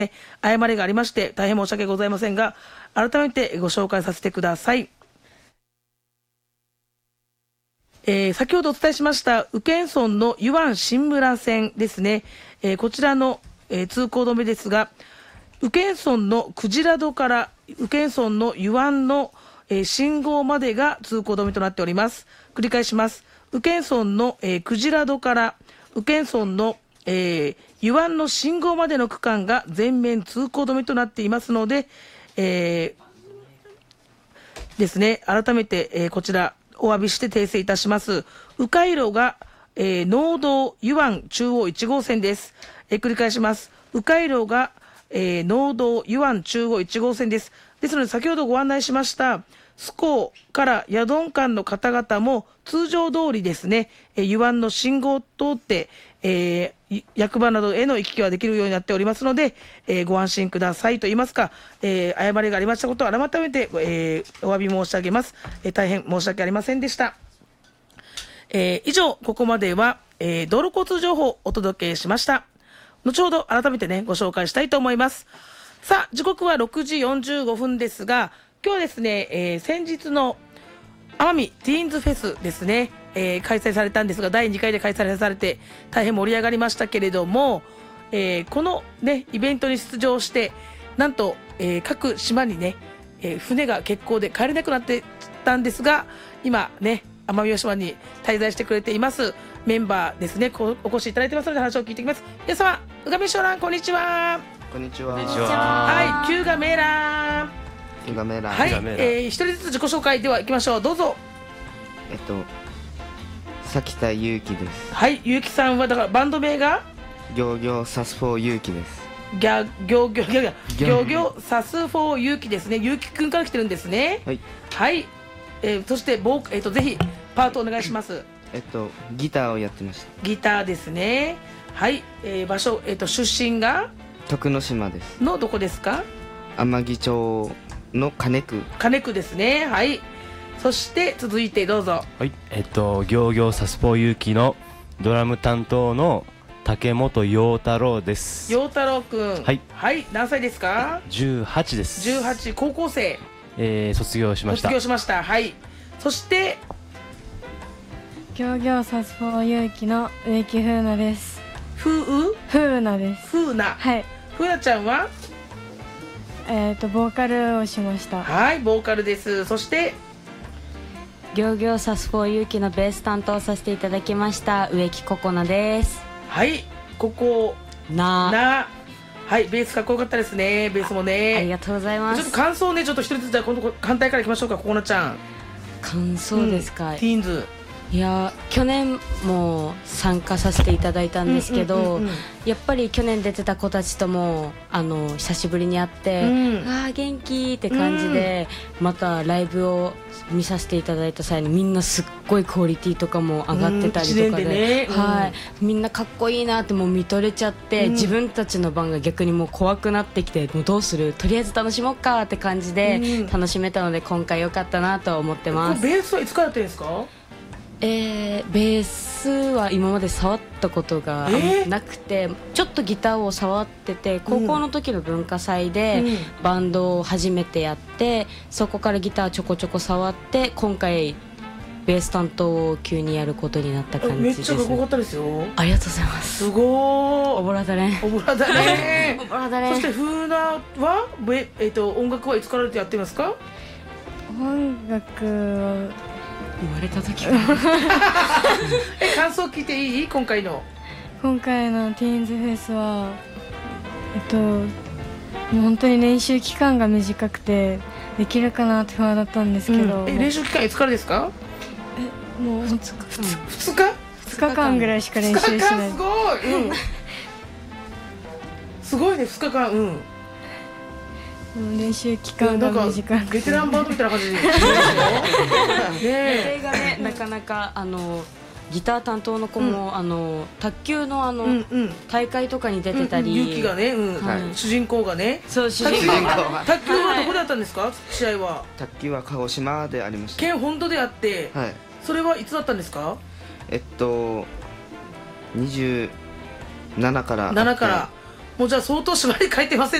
誤りがありまして大変申し訳ございませんが、改めてご紹介させてください。先ほどお伝えしました宇検村の湯湾新村線ですね、こちらの、通行止めですが、宇検村のクジラ戸から宇検村の湯湾の、信号までが通行止めとなっております。繰り返します。宇検村の、クジラ戸から宇検村の、湯湾の信号までの区間が全面通行止めとなっていますので、ですね、改めて、こちらお詫びして訂正いたします。迂回路が、農道湯湾中央1号線です。繰り返します。迂回路が、農道湯湾中央1号線です。ですので先ほどご案内しましたスコーからヤドン間の方々も通常通りですね、湯湾の信号を通って、役場などへの行き来はできるようになっておりますので、ご安心くださいと言いますか、誤りがありましたことを改めて、お詫び申し上げます。大変申し訳ありませんでした。以上、ここまでは、道路交通情報をお届けしました。後ほど改めてね、ご紹介したいと思います。さあ、時刻は6時45分ですが、今日はですね、先日の奄美ティーンズフェスですね、開催されたんですが、第2回で開催されて大変盛り上がりましたけれども、このね、イベントに出場して、なんと、各島にね、船が欠航で帰れなくなってたんですが、今ね、奄美大島に滞在してくれていますメンバーですね、お越しいただいてますので話を聞いていきます。皆様、うがめしょらん、こんにちは。 こんにちは。 はい、キューガメラー。 キューガメラー。 はい、一人ずつ自己紹介では行きましょう。どうぞ。 崎田祐希です。 はい、ゆうきさんはだからバンド名がギョギョサスフォーユウキです。 ギョギョサスフォーユウキですね。ゆうきくんから来てるんですね。 はい。 はい。そしてぜひパートお願いします。 ギターをやってました。 ギターですね。はい。場所出身が徳之島ですのどこですか？ 天城町の金区ですね。はい。そして続いてどうぞ。 はい。ギョギョサスフォーユウキのドラム担当の竹本陽太郎です。 陽太郎くん。 はい。 はい。何歳ですか ？18です。 18、高校生。 卒業しました。 はい。そしてギョギョサスフォーユウキの植木風奈です。 風奈です。 風奈。 はい。 風奈ちゃんはボーカルをしました。 はい、ボーカルです。そしてギョギョサスフォーユウキのベース担当させていただきました植木ココナです。 はい、ここなはい、ベースかっこよかったですね。ベースもね。 ありがとうございます。 ちょっと感想ね、ちょっと一人ずつじゃあ今度反対からいきましょうか。ココナちゃん。 感想ですか？ ティーンズ。 いや、去年も参加させていただいたんですけど、やっぱり去年出てた子たちとも久しぶりに会って、ああ元気って感じで、またライブを見させていただいた際にみんなすっごいクオリティとかも上がってたりとかで、はい、みんなかっこいいなってもう見とれちゃって、自分たちの番が逆にもう怖くなってきて、もうどうする、とりあえず楽しもうかって感じで楽しめたので、今回良かったなと思ってます。 ベースはいつからやってるんですか？ ベースは今まで触ったことがなくて、ちょっとギターを触ってて、高校の時の文化祭でバンドを初めてやって、そこからギターちょこちょこ触って、今回ベース担当を急にやることになった感じです。 めっちゃかっこよかったですよ。 ありがとうございます。 すごー。 オボラだね。 オボラだね。 オボラだね。 そして風奈は音楽はいつからやってますか？ 音楽は生まれた時感想聞いていい？今回のティーンズフェスはもう本当に練習期間が短くてできるかなって不安だったんですけど、 練習期間いつからですか？ もう2日間ぐらいしか練習しない。 すごい、すごいね、2日間。 練習期間が短くてベテランバンドみたいな感じで予定がね、なかなかギター担当の子も、卓球の大会とかに出てたり、 勇気がね、主人公がね。 そう、主人公。 卓球はどこであったんですか？試合は。 卓球は鹿児島でありました。 県本土であって、それはいつだったんですか ？27から。 7から。 もうじゃあ相当縛り書いてません